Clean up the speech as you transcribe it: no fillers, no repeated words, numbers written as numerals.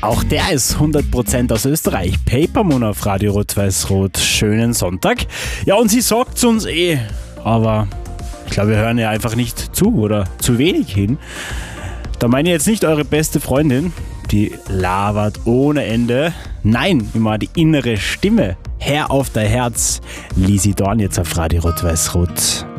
Auch der ist 100% aus Österreich. Papermoon auf Radio Rot-Weiß-Rot. Schönen Sonntag. Ja, und sie sagt's uns aber ich glaube, wir hören ja einfach nicht zu oder zu wenig hin. Da meine ich jetzt nicht eure beste Freundin, die labert ohne Ende. Nein, immer die innere Stimme. Herr auf dein Herz. Lisi Dorn jetzt auf Radio Rot-Weiß-Rot.